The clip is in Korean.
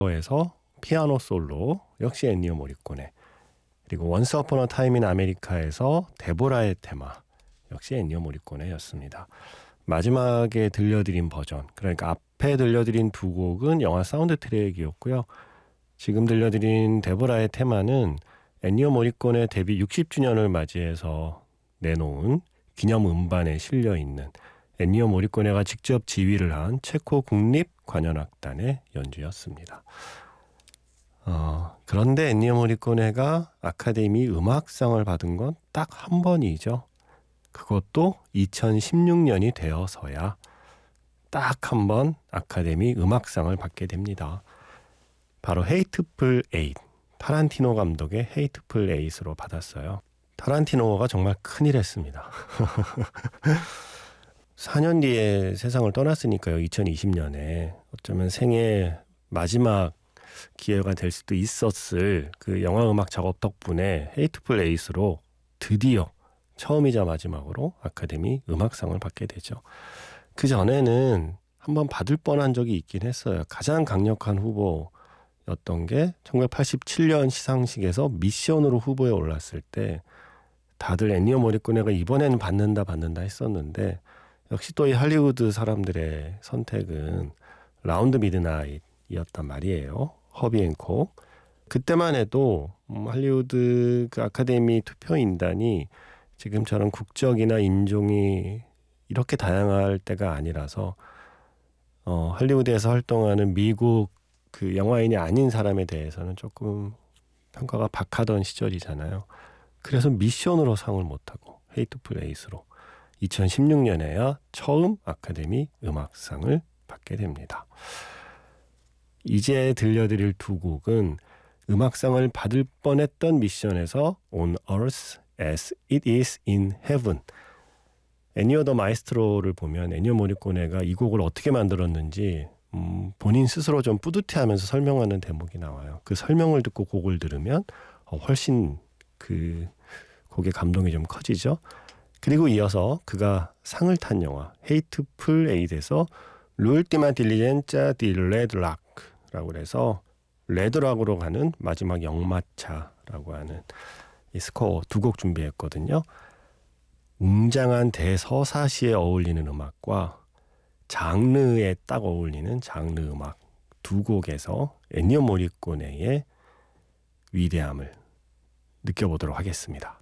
에서 피아노 솔로 역시 엔니오 모리코네, 그리고 원스 어폰 어 타임 인 아메리카에서 데보라의 테마 역시 엔니오 모리코네였습니다. 마지막에 들려드린 버전, 그러니까 앞에 들려드린 두 곡은 영화 사운드 트랙이었고요. 지금 들려드린 데보라의 테마는 엔니오 모리코네 데뷔 60주년을 맞이해서 내놓은 기념 음반에 실려있는 엔니오 모리코네가 직접 지휘를 한 체코 국립관현악단의 연주였습니다. 그런데 엔니오 모리코네가 아카데미 음악상을 받은 건 딱 한 번이죠. 그것도 2016년이 되어서야 딱 한 번 아카데미 음악상을 받게 됩니다. 바로 헤이트풀 에잇, 타란티노 감독의 헤이트풀 에잇으로 받았어요. 타란티노가 정말 큰일 했습니다. 4년 뒤에 세상을 떠났으니까요. 2020년에 어쩌면 생애 마지막 기회가 될 수도 있었을 그 영화음악 작업 덕분에 헤이트풀 에잇으로 드디어 처음이자 마지막으로 아카데미 음악상을 받게 되죠. 그 전에는 한번 받을 뻔한 적이 있긴 했어요. 가장 강력한 후보였던 게 1987년 시상식에서 미션으로 후보에 올랐을 때 다들 엔니오 모리코네가 이번에는 받는다 했었는데, 역시 또 이 할리우드 사람들의 선택은 라운드 미드나잇이었단 말이에요. 허비 앤콕. 그때만 해도 할리우드 그 아카데미 투표인단이 지금처럼 국적이나 인종이 이렇게 다양할 때가 아니라서 할리우드에서 활동하는 미국 그 영화인이 아닌 사람에 대해서는 조금 평가가 박하던 시절이잖아요. 그래서 미션으로 상을 못하고 헤이트풀 에잇으로 2016년에야 처음 아카데미 음악상을 받게 됩니다. 이제 들려드릴 두 곡은 음악상을 받을 뻔했던 미션에서 On Earth as It is in Heaven, 에니오 더 마에스트로를 보면 에니오 모리코네가 이 곡을 어떻게 만들었는지 본인 스스로 좀 뿌듯해하면서 설명하는 대목이 나와요. 그 설명을 듣고 곡을 들으면 훨씬 그 곡의 감동이 좀 커지죠. 그리고 이어서 그가 상을 탄 영화 헤이트풀 에잇에서 l'ultima diligenza di 레드락라고 해서 레드락으로 가는 마지막 역마차라고 하는 이 스코어 두 곡 준비했거든요. 웅장한 대서사시에 어울리는 음악과 장르에 딱 어울리는 장르 음악 두 곡에서 엔니오 모리코네의 위대함을 느껴보도록 하겠습니다.